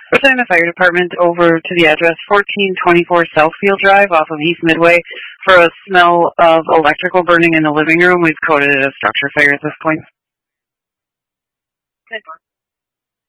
Assign the fire department over to the address 1424 Southfield Drive off of East Midway for a smell of electrical burning in the living room. We've coded it as structure fire at this point.